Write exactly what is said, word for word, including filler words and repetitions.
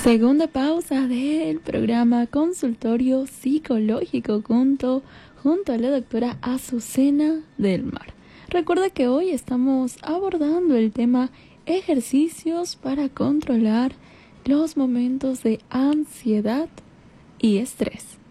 Segunda pausa del programa Consultorio Psicológico junto, junto a la doctora Azucena del Mar. Recuerda que hoy estamos abordando el tema ejercicios para controlar los momentos de ansiedad y estrés.